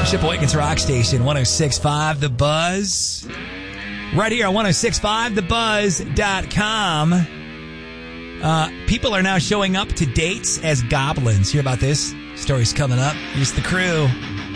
Shipawakens Rock Station, 106.5 The Buzz. Right here on 106.5thebuzz.com. People are now showing up to dates as goblins. Hear about this? Story's coming up. Here's the crew.